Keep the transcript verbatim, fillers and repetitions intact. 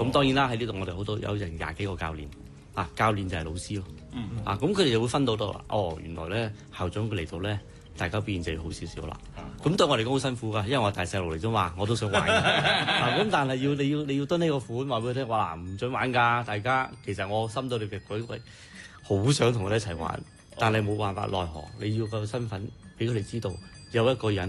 咁、哦、當然啦，喺呢度我哋好多有人廿幾個教練，啊教練就係老師咯。嗯嗯啊，咁佢哋就會分到到啦。哦，原來咧校長佢嚟到咧，大家表現就要好少少啦。咁、嗯、對我嚟講好辛苦㗎，因為我帶細路嚟啫嘛，我都想玩。咁、啊、但係要你要你要蹲呢個款話俾佢聽，話唔准玩㗎。大家其實我心到你嘅舉位，好想同佢哋一齊玩，但係冇辦法，奈何你要個身份俾佢哋知道有一個人。